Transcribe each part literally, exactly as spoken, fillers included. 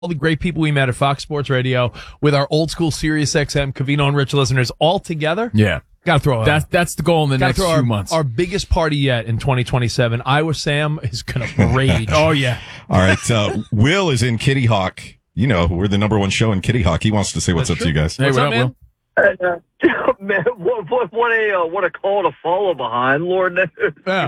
all the great people we met at Fox Sports Radio with our old school Sirius X M, Covino and Rich listeners all together. Yeah. Got to throw that's that's the goal in the next few our, months. Our biggest party yet in twenty twenty-seven. Iowa Sam is going to rage. Oh, yeah. All right. Uh, Will is in Kitty Hawk. You know, we're the number one show in Kitty Hawk. He wants to say what's That's up true. to you guys. Hey, What's what up, up, man? Will? Uh, man, what, what, what a uh, what a call to follow behind, Lord knows. Yeah.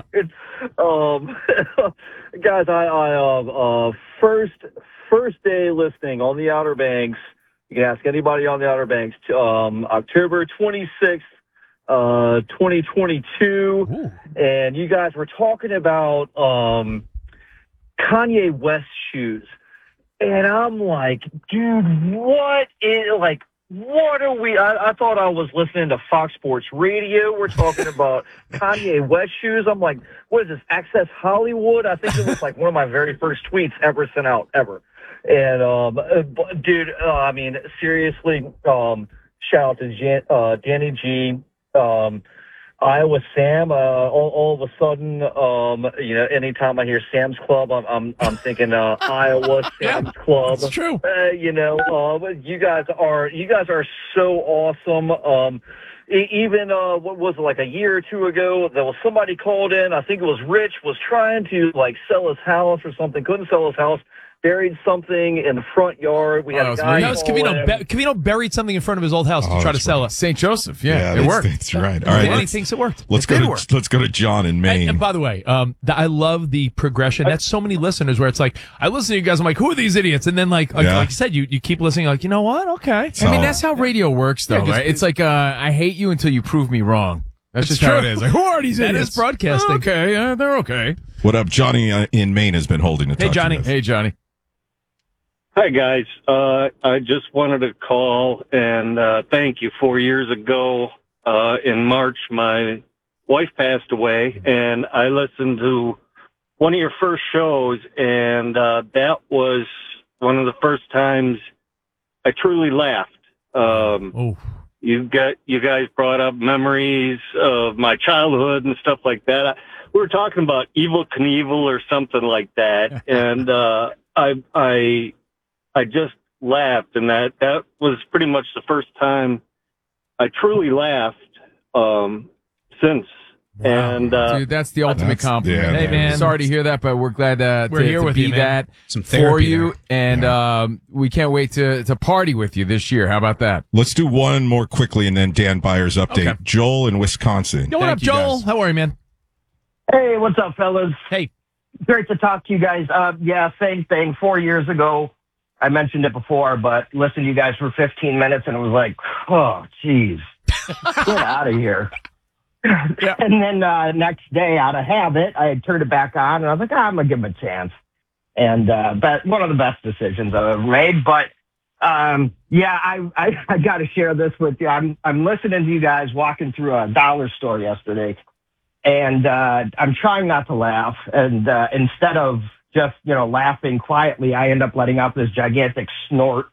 um, guys, I, I uh, uh, first first day listening on the Outer Banks. You can ask anybody on the Outer Banks. Um, October twenty-sixth, uh, twenty twenty-two, Ooh. and you guys were talking about um, Kanye West shoes, and I'm like, dude, what is like? What are we? I, I thought I was listening to Fox Sports Radio. We're talking about Kanye West shoes. I'm like, what is this, Access Hollywood? I think it was like one of my very first tweets ever sent out, ever. And, um, uh, dude, uh, I mean, seriously, um, shout out to Jan, uh, Danny G, um, Iowa Sam. Uh, all, all of a sudden, um, you know, anytime I hear Sam's Club, I'm I'm, I'm thinking uh, Iowa Sam's Club. That's true. Uh, you know, uh, you guys are you guys are so awesome. Um, e- even uh, what was it, like a year or two ago? There was somebody called in. I think it was Rich was trying to like sell his house or something. Couldn't sell his house. Buried something in the front yard. We had Oh, a that guy. No, it's call Covino. in. Be- Covino buried something in front of his old house Oh, to try to that's sell right. it. Saint Joseph. Yeah, it that's, worked. That's right. All right. Danny Let's, thinks it worked. let's It go did to work. let's go to John in Maine. And, and by the way, um, th- I love the progression. That's so many listeners where it's like, I listen to you guys, I'm like, who are these idiots? And then like, like, Yeah. like you said, you, you keep listening, like, you know what? Okay. So- I mean, that's how radio works, though, Yeah, 'cause- right? It's like, uh, I hate you until you prove me wrong. That's It's just how it true. is. Like, who are these That idiots? is broadcasting. Oh, okay, yeah, they're okay. What up, Johnny uh, in Maine has been holding to Hey, talk Johnny. to you. Hey, Johnny. Hi, guys. Uh, I just wanted to call and uh, thank you. Four years ago uh, in March, my wife passed away, and I listened to one of your first shows, and uh, that was one of the first times I truly laughed. Um, Oh, you got you guys brought up memories of my childhood and stuff like that. I, we were talking about Evel Knievel or something like that, and uh, I I I just laughed, and that that was pretty much the first time I truly laughed um, since. Wow. And uh, Dude, that's the ultimate That's- compliment. yeah, Hey, man. Sorry to hear that, but we're glad uh, We're to, here to with be you, man. that Some for therapy you, there. and um, we can't wait to, to party with you this year. How about that? Let's do one more quickly, and then Dan Byers update. Okay. Joel in Wisconsin. yo, what Thank up, you, Joel? guys. How are you, man? Hey, what's up, fellas? Hey. Great to talk to you guys. Uh, yeah, same thing. Four years ago, I mentioned it before, but listened to you guys for fifteen minutes, and it was like, oh, geez, get out of here. Yeah. And then uh, next day, out of habit, I had turned it back on, and I was like, ah, I'm going to give him a chance. And uh, but one of the best decisions I've ever made. But, um, yeah, I, I, I got to share this with you. I'm, I'm listening to you guys walking through a dollar store yesterday. And uh, I'm trying not to laugh. And uh, instead of just, you know, laughing quietly, I end up letting out this gigantic snort.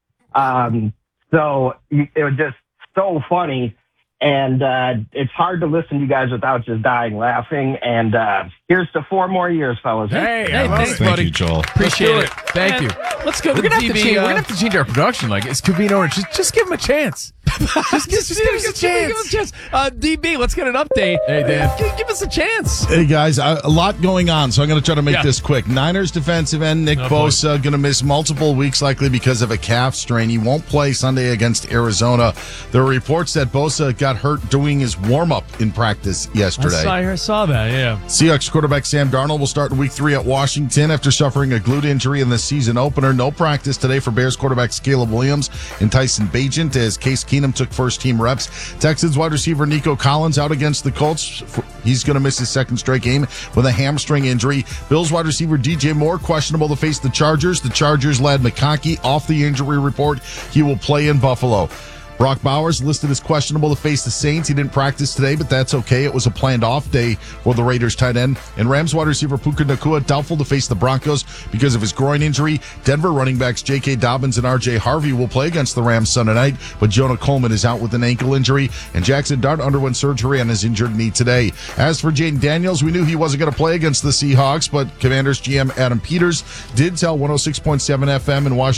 Um, so it was just so funny. And uh, it's hard to listen to you guys without just dying laughing. And uh, here's to four more years, fellas. Hey, Hey, I love thanks, it. Thank buddy. you, Joel. Appreciate do it. it. Thank And you. Let's go to We're the gonna, D have to B. change, uh, we're gonna have to change our production. Like, it's Covino Orange. Just, just give him a chance. Just, just, just give us a chance. Uh, D B, let's get an update. Hey, Dan. Give, give us a chance. Hey guys, a a lot going on, so I'm going to try to make Yeah. this quick. Niners defensive end Nick Oh, boy. Bosa going to miss multiple weeks likely because of a calf strain. He won't play Sunday against Arizona. There are reports that Bosa got hurt doing his warm-up in practice I yesterday. saw, I saw that, yeah. Seahawks quarterback Sam Darnold will start in week three at Washington after suffering a glute injury in the season opener. No practice today for Bears quarterbacks Caleb Williams and Tyson Bagent as Case Keenum took first team reps. Texans wide receiver Nico Collins out against the Colts. He's going to miss his second straight game with a hamstring injury. Bills wide receiver D J Moore questionable to face the Chargers. The Chargers led McConkey off the injury report. He will play in Buffalo. Brock Bowers listed as questionable to face the Saints. He didn't practice today, but that's okay. It was a planned off day for the Raiders tight end. And Rams wide receiver Puka Nacua doubtful to face the Broncos because of his groin injury. Denver running backs J K. Dobbins and R J. Harvey will play against the Rams Sunday night, but Jonah Coleman is out with an ankle injury. And Jackson Dart underwent surgery on his injured knee today. As for Jaden Daniels, we knew he wasn't going to play against the Seahawks, but Commanders G M Adam Peters did tell one oh six point seven F M in Washington